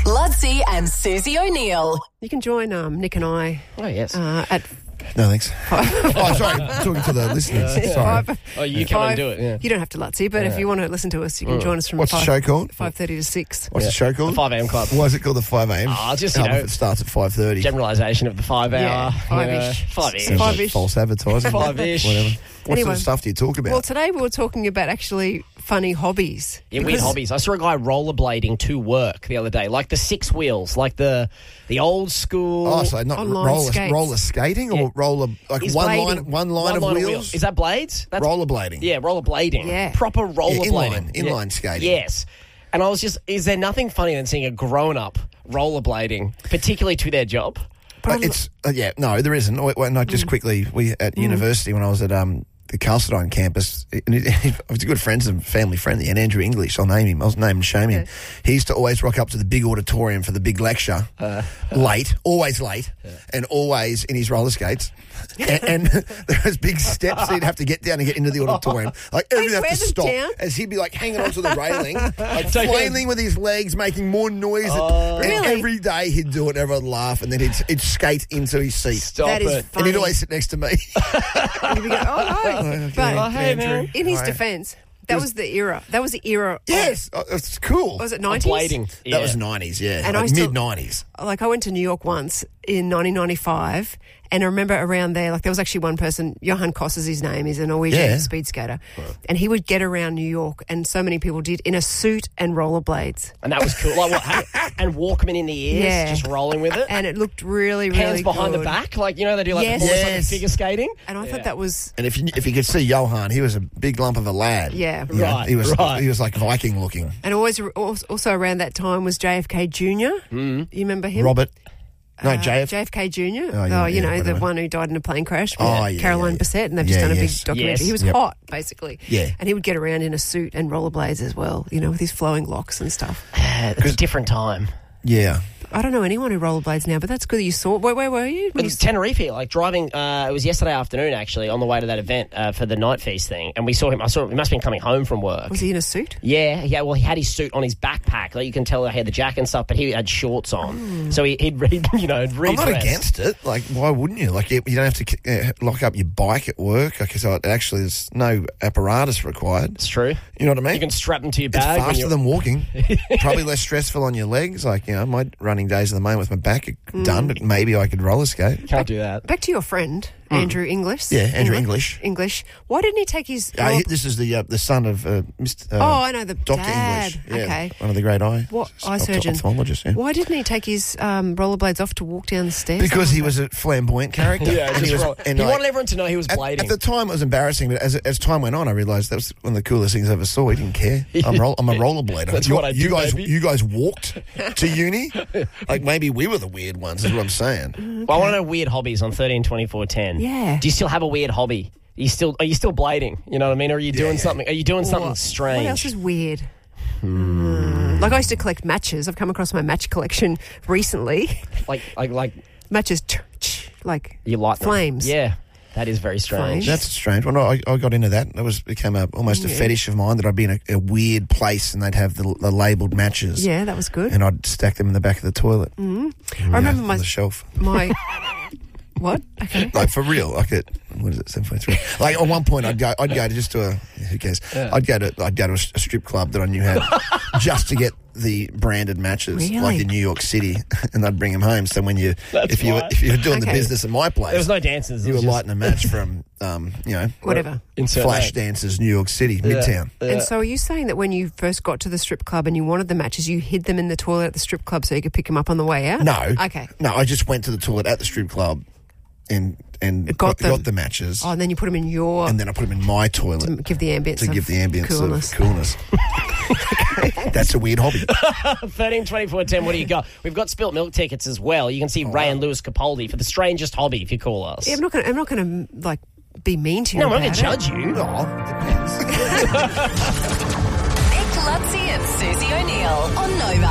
Ludsey and Susie O'Neill. You can join Nick and I Oh, yes. at No, thanks. Oh, sorry. Talking to the listeners. Sorry. Oh, you come and do it, yeah. You don't have to, Ludsey, but if you want to listen to us, you can join us from What's the show called? 5:30 to 6. What's the show called? The 5 a.m. Club. Why is it called the 5 a.m.? Just, If it starts at 5:30. generalisation of the 5 hour. Yeah, five-ish. Five-ish. Sounds like Five-ish. false advertising. Five-ish. Whatever. What Anyway. sort of stuff do you talk about? Well, today we were talking about actually funny hobbies. Yeah, weird Because- hobbies. I saw a guy rollerblading to work the other day, like the 6 wheels, like the old school. Oh, so not Online skates. roller skating or Yeah. roller, like He's one blading. line of wheels? Is that blades? That's Rollerblading. Yeah, rollerblading. Yeah. Proper rollerblading. inline skating. Yes. And I was just, is there nothing funnier than seeing a grown-up rollerblading, particularly to their job? No, there isn't. No, just quickly, we at university when I was at the Chalcedine campus, and I was a good friend and family friend, and Andrew English, I'll name him. I'll name and shame him. He used to always rock up to the big auditorium for the big lecture, always late, and always in his roller skates. And there was big steps he'd have to get down to get into the auditorium. Like everything wear had to them stop down? as he'd be like hanging onto the railing, like flailing with his legs, making more noise. And Really? every day he'd do it, and everyone would laugh, and then he'd skate into his seat. Stop That is it. funny. And he'd always sit next to me. And you'd be going, oh, no. But hey, man. in his defence, that was the era. That was the era. Yes, it's cool. Was it Of 90s? blading. Yeah. That was 90s, yeah. And I like still- mid-90s. Like I went to New York once in 1995, and I remember around there, like there was actually one person, Johan Koss is his name, he's a Norwegian speed skater, and he would get around New York, and so many people did, in a suit and rollerblades. And that was cool. Like what? And Walkman in the ears, Yeah. just rolling with it. And it looked really, really Hands behind good. the back, like, you know, they do like Yes. the boys like Yes. figure skating. And I thought that was, And if you could see Johan, he was a big lump of a lad. yeah. You know, Right, he was right. He was like Viking looking. And also around that time was JFK Jr. You remember him? Robert. No, JF. JFK Jr. Oh, yeah, you know, the whatever. one who died in a plane crash. Oh, yeah, Caroline yeah. Bessette, and they've just Yeah, done a big yes. documentary. Yes. He was Yep. hot, basically. Yeah. And he would get around in a suit and rollerblades as well, you know, with his flowing locks and stuff. It's a different time. Yeah. I don't know anyone who rollerblades now, but that's good that you saw. Where were you? It was Tenerife, like driving. It was yesterday afternoon, actually, on the way to that event for the Night Feast thing, and we saw him. I saw him. He must have been coming home from work. Was he in a suit? Yeah. Well, he had his suit on his backpack. Like you can tell, he had the jacket and stuff, but he had shorts on. So he'd I'm not against it. Like, why wouldn't you? Like, you don't have to lock up your bike at work. Like, so actually, there's no apparatus required. It's true. You know what I mean? You can strap them to your It's bag. when faster you're- than walking. Probably less stressful on your legs. Like, you know, my running days at the moment with my back are done, but maybe I could roller skate. Can't do that. Back to your friend, Andrew English. Yeah, Andrew English. English. Why didn't he take his... This is the son of Mr. I know, the Dr. dad. English. Yeah, Okay. one of the great eye surgeon? ophthalmologists. Yeah. Why didn't he take his rollerblades off to walk down the stairs? Because he was a flamboyant character. Yeah, And just and he like, wanted everyone to know he was at blading. the time, it was embarrassing, but as time went on, I realised that was one of the coolest things I ever saw. He didn't care. I'm a rollerblader. That's what I do, baby. You guys walked to uni? Like, maybe we were the weird ones, is what I'm saying. Well, I want to know weird hobbies on 13 24 10. Yeah. Do you still have a weird hobby? Are you still blading? You know what I mean? Or are you doing something? Are you doing something strange? What else is weird? Like I used to collect matches. I've come across my match collection recently. like Matches, like you light them. flames. Yeah, that is very strange. Flames. That's strange. Well, no, I got into that. It became almost a fetish of mine that I'd be in a weird place and they'd have the labelled matches. Yeah, that was good. And I'd stack them in the back of the toilet. I remember on the shelf. my what? Okay. Like, for real, like what is it, 7.3? Like, at one point, I'd go to just to who cares? Yeah. I'd go to a strip club that I knew had just to get the branded matches, Really? like in New York City, and I'd bring them home. So when if you were doing the Okay. business at my place, There was no dances. you were lighting a match from, Whatever. Insert Flash name. Dancers, New York City, Midtown. And so are you saying that when you first got to the strip club and you wanted the matches, you hid them in the toilet at the strip club so you could pick them up on the way out? No. Okay. No, I just went to the toilet at the strip club and Got them. got the matches. Oh, and then you put them in your... And then I put them in my toilet to give the ambience to of give the ambience coolness. of coolness. That's a weird hobby. 13 24 10. What do you got? We've got Spilt Milk tickets as well. You can see Ray and Lewis Capaldi for the strangest hobby if you call us. Yeah, I'm not going to like be mean to you. No, I'm not about going it. to judge you. Oh, depends. Nick Ludsey and Susie O'Neill on Nova.